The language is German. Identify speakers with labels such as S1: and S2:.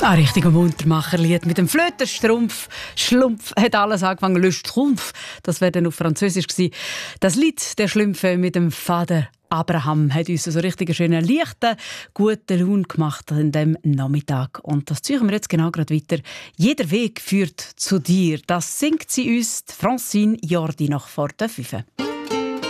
S1: Ein richtiger Muntermacherlied mit dem Flöterstrumpf. Schlumpf hat alles angefangen. Le Strumpf, das wäre dann auf Französisch gewesen. Das Lied der Schlümpfe mit dem Vater Abraham hat uns so richtig schönen, leichten, guten Laune gemacht an diesem Nachmittag. Und das ziehen wir jetzt genau gerade weiter. Jeder Weg führt zu dir. Das singt sie uns, Francine Jordi, nach vor der 5.